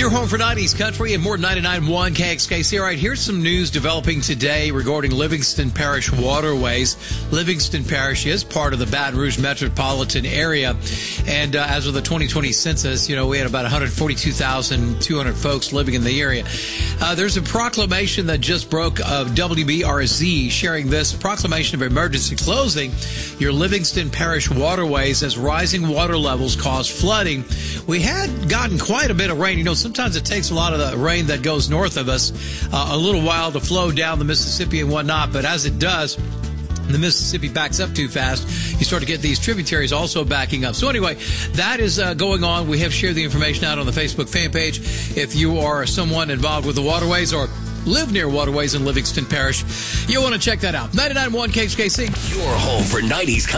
Your home for 90s country and more 99.1 KXKC. All right, here's some news developing today regarding Livingston Parish waterways. Livingston Parish is part of the Baton Rouge metropolitan area. And as of the 2020 census, we had about 142,200 folks living in the area. There's a proclamation that just broke of WBRZ sharing this proclamation of emergency closing your Livingston Parish waterways as rising water levels cause flooding. We had gotten quite a bit of rain. Sometimes it takes a lot of the rain that goes north of us a little while to flow down the Mississippi and whatnot. But as it does, the Mississippi backs up too fast. You start to get these tributaries also backing up. So anyway, that is going on. We have shared the information out on the Facebook fan page. If you are someone involved with the waterways or live near waterways in Livingston Parish, you'll want to check that out. 99.1 KXKC. Your home for 90s country.